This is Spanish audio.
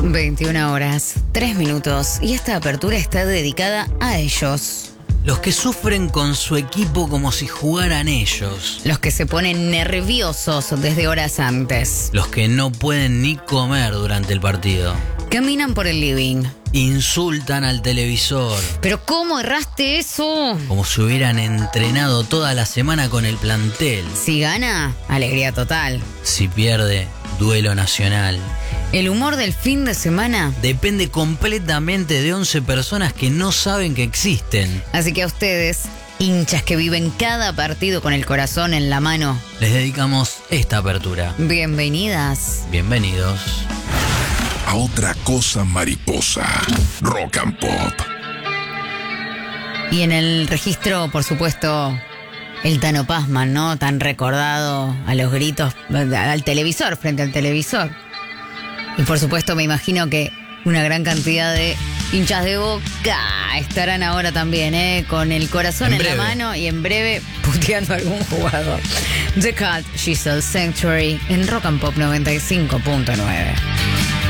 21 horas, 3 minutos y esta apertura está dedicada a ellos. Los que sufren con su equipo como si jugaran ellos. Los que se ponen nerviosos desde horas antes. Los que no pueden ni comer durante el partido. Caminan por el living. Insultan al televisor. ¿Pero cómo erraste eso? Como si hubieran entrenado toda la semana con el plantel. Si gana, alegría total. Si pierde, duelo nacional. El humor del fin de semana depende completamente de 11 personas que no saben que existen. Así que a ustedes, hinchas que viven cada partido con el corazón en la mano, les dedicamos esta apertura. Bienvenidas. Bienvenidos. A otra cosa mariposa. Rock and Pop. Y en el registro, por supuesto, el Tano Pazman, ¿no? Tan recordado a los gritos al televisor, frente al televisor. Y por supuesto me imagino que una gran cantidad de hinchas de Boca estarán ahora también, con el corazón en la mano y en breve puteando a algún jugador. The Cat, Giselle Sanctuary en Rock and Pop 95.9.